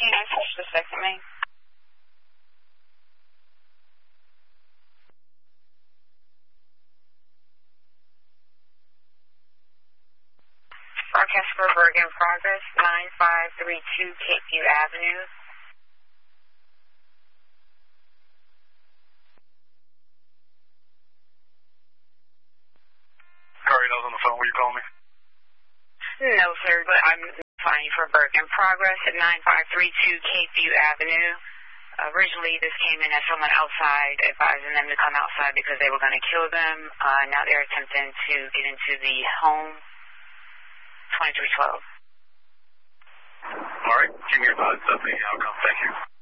Canine touch the second main. Broadcast for Berg in progress, 9532 Cape View Avenue. Cardinal's on the phone. Will you call me? No, sir, but I'm finding for Berg in progress at 9532 Cape View Avenue. Originally, this came in as someone outside advising them to come outside because they were going to kill them. Now they're attempting to get into the home. 2312. All right. Give me your thoughts of the outcome. Thank you.